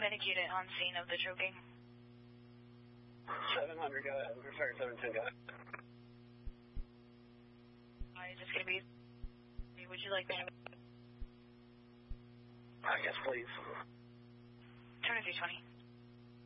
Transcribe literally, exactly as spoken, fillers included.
medic unit on scene of the choking. seven hundred, go ahead. Sorry, seven ten, go ahead. Uh, is this going to be... Would you like me to... I guess, please. twenty-three twenty.